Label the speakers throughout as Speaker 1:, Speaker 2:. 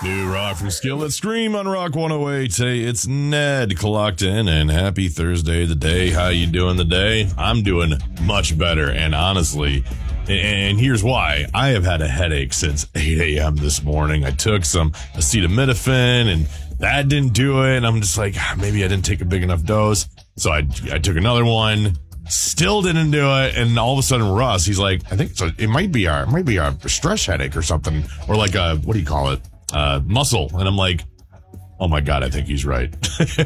Speaker 1: New rock from Skillet Scream on Rock 108. Hey, it's Ned clocked in, and happy Thursday the day. How you doing today? I'm doing much better, and honestly, and here's why. I have had a headache since 8 a.m. this morning. I took some acetaminophen, and that didn't do it, and I'm just like, maybe I didn't take a big enough dose. So I took another one. Still didn't do it, and all of a sudden Russ, he's like, I think it might be our stress headache or something, or like a, what do you call it? Muscle. And I'm like, oh my God, I think he's right.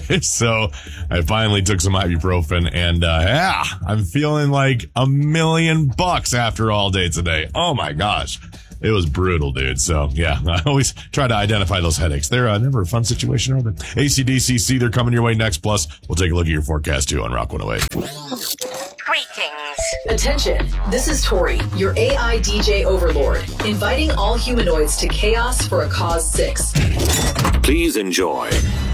Speaker 1: So I finally took some ibuprofen, and I'm feeling like $1,000,000 after all day today. Oh my gosh. It was brutal, dude. So, yeah, I always try to identify those headaches. They're never a fun situation, are they? AC/DC, they're coming your way next. Plus, we'll take a look at your forecast, too, on Rock 108.
Speaker 2: Greetings. Attention, this is Tori, your AI DJ overlord, inviting all humanoids to Chaos for a Cause 6.
Speaker 3: Please enjoy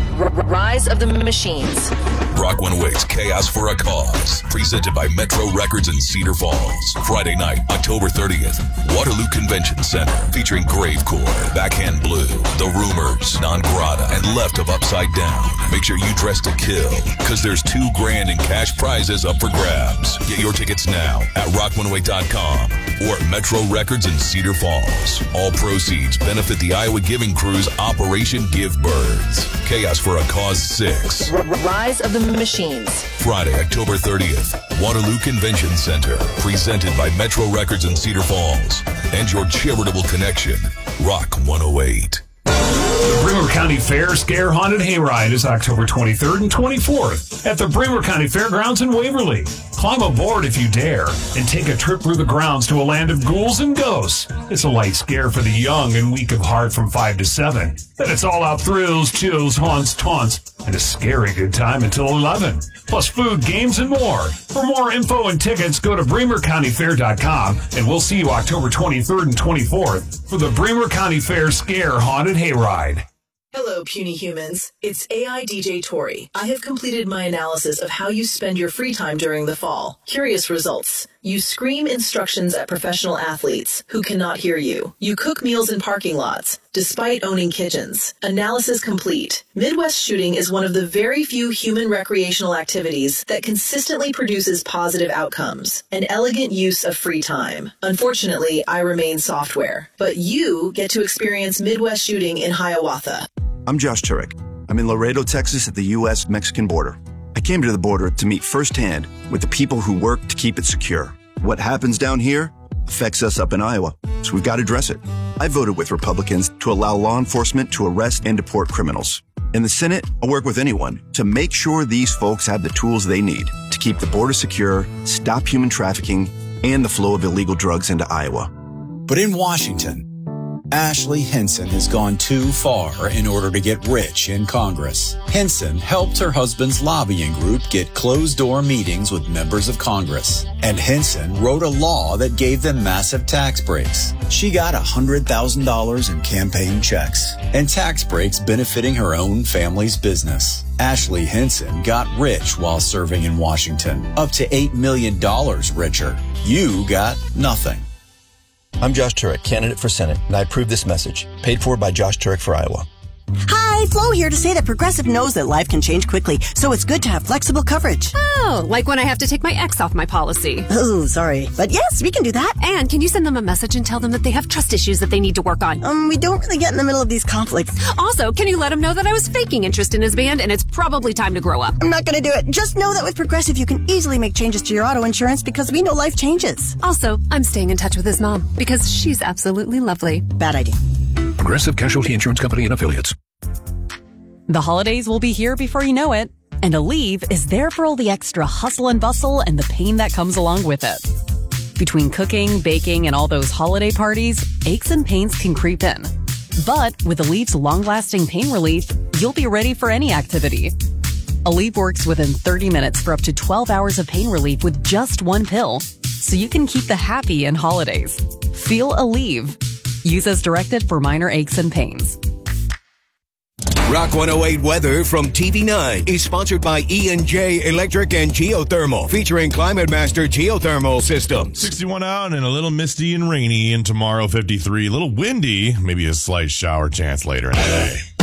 Speaker 2: Rise of the Machines.
Speaker 4: Rock 108's Chaos for a Cause, presented by Metro Records in Cedar Falls. Friday night, October 30th, Waterloo Convention Center, featuring Gravecore, Backhand Blue, The Rumors, Non Grata, and Left of Upside Down. Make sure you dress to kill, because there's $2,000 in cash prizes up for grabs. Get your tickets now at rock108.com or Metro Records in Cedar Falls. All proceeds benefit the Iowa Giving Crew's Operation Give Birds. Chaos for a Cause 6.
Speaker 2: Rise of the Machines.
Speaker 4: Friday, October 30th, Waterloo Convention Center, presented by Metro Records in Cedar Falls and your charitable connection, Rock 108.
Speaker 5: The Bremer County Fair Scare Haunted Hayride is October 23rd and 24th at the Bremer County Fairgrounds in Waverly. Climb aboard if you dare and take a trip through the grounds to a land of ghouls and ghosts. It's a light scare for the young and weak of heart from 5 to 7. Then it's all out thrills, chills, haunts, taunts, and a scary good time until 11. Plus food, games, and more. For more info and tickets, go to BremerCountyFair.com, and we'll see you October 23rd and 24th for the Bremer County Fair Scare Haunted Hayride.
Speaker 2: Hello, puny humans. It's AI DJ Tori. I have completed my analysis of how you spend your free time during the fall. Curious results. You scream instructions at professional athletes who cannot hear you. You cook meals in parking lots, despite owning kitchens. Analysis complete. Midwest shooting is one of the very few human recreational activities that consistently produces positive outcomes. An elegant use of free time. Unfortunately, I remain software. But you get to experience Midwest shooting in Hiawatha.
Speaker 6: I'm Josh Turek. I'm in Laredo, Texas at the U.S.-Mexican border. I came to the border to meet firsthand with the people who work to keep it secure. What happens down here affects us up in Iowa, so we've got to address it. I voted with Republicans to allow law enforcement to arrest and deport criminals. In the Senate, I'll work with anyone to make sure these folks have the tools they need to keep the border secure, stop human trafficking, and the flow of illegal drugs into Iowa.
Speaker 7: But in Washington, Ashley Hinson has gone too far in order to get rich in Congress. Hinson helped her husband's lobbying group get closed-door meetings with members of Congress. And Hinson wrote a law that gave them massive tax breaks. She got $100,000 in campaign checks and tax breaks benefiting her own family's business. Ashley Hinson got rich while serving in Washington, up to $8 million richer. You got nothing.
Speaker 8: I'm Josh Turek, candidate for Senate, and I approve this message. Paid for by Josh Turek for Iowa.
Speaker 9: Hi, Flo here to say that Progressive knows that life can change quickly, so it's good to have flexible coverage.
Speaker 10: Oh, like when I have to take my ex off my policy.
Speaker 9: Oh, sorry. But yes, we can do that.
Speaker 10: And can you send them a message and tell them that they have trust issues that they need to work on?
Speaker 9: We don't really get in the middle of these conflicts.
Speaker 10: Also, can you let them know that I was faking interest in his band and it's probably time to grow up?
Speaker 9: I'm not going to do it. Just know that with Progressive, you can easily make changes to your auto insurance because we know life changes.
Speaker 10: Also, I'm staying in touch with his mom because she's absolutely lovely.
Speaker 9: Bad idea.
Speaker 11: Progressive Casualty Insurance Company and Affiliates.
Speaker 12: The holidays will be here before you know it, and Aleve is there for all the extra hustle and bustle and the pain that comes along with it. Between cooking, baking, and all those holiday parties, aches and pains can creep in. But with Aleve's long-lasting pain relief, you'll be ready for any activity. Aleve works within 30 minutes for up to 12 hours of pain relief with just one pill, so you can keep the happy in holidays. Feel Aleve. Use as directed for minor aches and pains.
Speaker 13: Rock 108 weather from TV9 is sponsored by E&J Electric and Geothermal, featuring Climate Master Geothermal Systems.
Speaker 1: 61 out and a little misty and rainy, and tomorrow 53. A little windy, maybe a slight shower chance later in the day.